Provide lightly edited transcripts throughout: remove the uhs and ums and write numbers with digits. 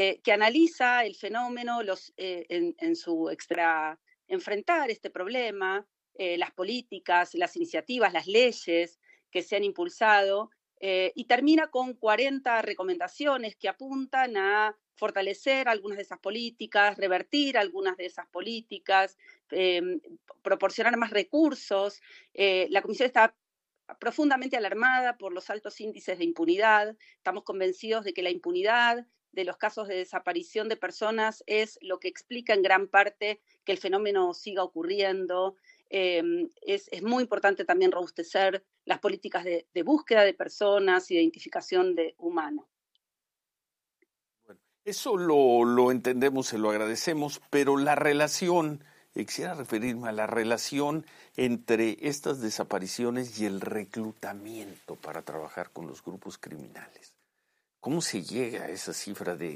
que analiza el fenómeno en su extra enfrentar este problema, las políticas, las iniciativas, las leyes que se han impulsado, y termina con 40 recomendaciones que apuntan a fortalecer algunas de esas políticas, revertir algunas de esas políticas, proporcionar más recursos. La Comisión está profundamente alarmada por los altos índices de impunidad. Estamos convencidos de que la impunidad de los casos de desaparición de personas es lo que explica en gran parte que el fenómeno siga ocurriendo. Es muy importante también robustecer las políticas de búsqueda de personas y de identificación de humanos. Bueno, eso lo entendemos, se lo agradecemos, pero la relación, quisiera referirme a la relación entre estas desapariciones y el reclutamiento para trabajar con los grupos criminales. ¿Cómo se llega a esa cifra de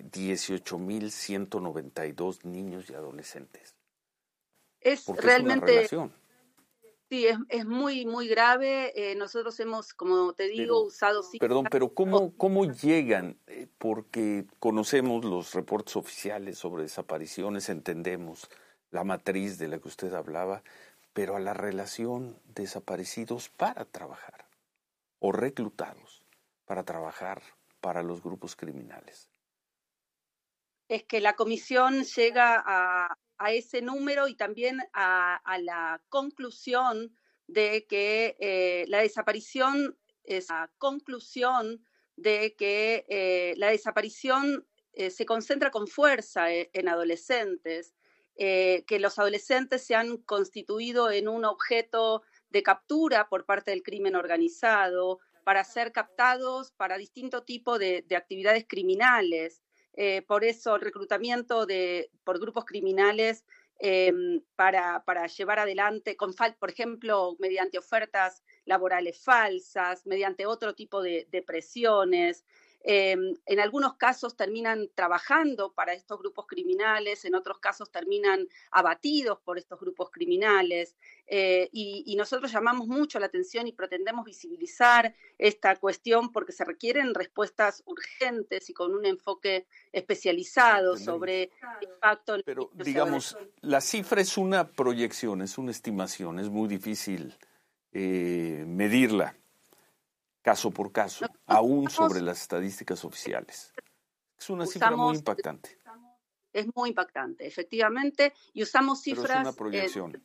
18,192 niños y adolescentes? Es realmente... Es una relación. Sí, es muy, muy grave. Nosotros hemos, como te digo, usado... Perdón, pero ¿cómo llegan? Porque conocemos los reportes oficiales sobre desapariciones, entendemos la matriz de la que usted hablaba, pero a la relación desaparecidos para trabajar o reclutados para trabajar para los grupos criminales. Es que la comisión llega a ese número y también a la conclusión de que la desaparición se concentra con fuerza en adolescentes, que los adolescentes se han constituido en un objeto de captura por parte del crimen organizado para ser captados para distinto tipo de actividades criminales. Por eso el reclutamiento por grupos criminales para llevar adelante, por ejemplo, mediante ofertas laborales falsas, mediante otro tipo de presiones. En algunos casos terminan trabajando para estos grupos criminales, en otros casos terminan abatidos por estos grupos criminales, y nosotros llamamos mucho la atención y pretendemos visibilizar esta cuestión porque se requieren respuestas urgentes y con un enfoque especializado sobre el impacto. Pero digamos, la cifra es una proyección, es una estimación, es muy difícil medirla caso por caso, aún sobre las estadísticas oficiales. Es una cifra muy impactante. Es muy impactante, efectivamente, y usamos cifras... Pero es una proyección.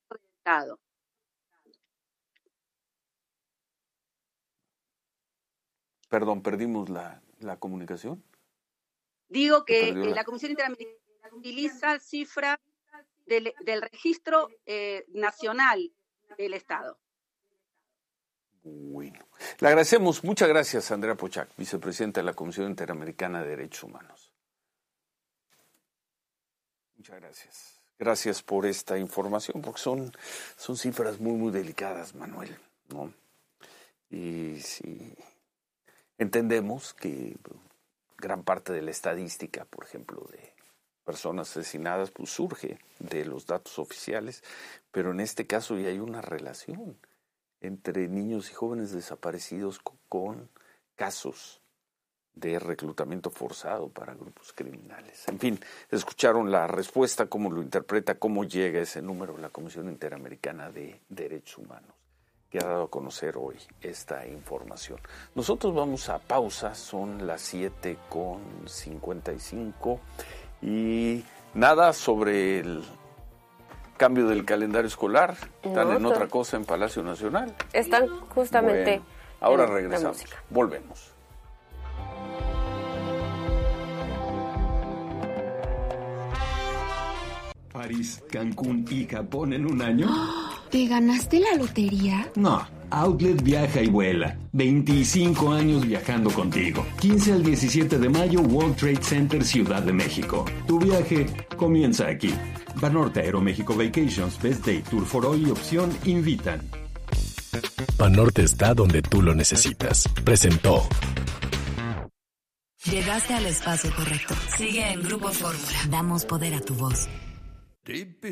Perdón, ¿perdimos la comunicación? Digo que la Comisión Interamericana utiliza cifras del registro nacional del Estado. Bueno, le agradecemos. Muchas gracias, Andrea Pochac, vicepresidenta de la Comisión Interamericana de Derechos Humanos. Muchas gracias. Gracias por esta información, porque son cifras muy, muy delicadas, Manuel, ¿no? Y sí, entendemos que gran parte de la estadística, por ejemplo, de personas asesinadas, pues surge de los datos oficiales, pero en este caso ya hay una relación entre niños y jóvenes desaparecidos con casos de reclutamiento forzado para grupos criminales. En fin, escucharon la respuesta, cómo lo interpreta, cómo llega ese número la Comisión Interamericana de Derechos Humanos, que ha dado a conocer hoy esta información. Nosotros vamos a pausa, son las 7:55 y nada sobre el cambio del calendario escolar. Están en otra cosa en Palacio Nacional. Están justamente. Bueno, ahora regresamos. Volvemos. París, Cancún y Japón en un año. ¿Te ganaste la lotería? No, Outlet viaja y vuela. 25 años viajando contigo. 15 al 17 de mayo, World Trade Center, Ciudad de México. Tu viaje comienza aquí. Banorte Aeroméxico Vacations, Best Day, Tour for All y Opción invitan. Banorte está donde tú lo necesitas. Presentó. Llegaste al espacio correcto. Sigue en Grupo Fórmula. Damos poder a tu voz.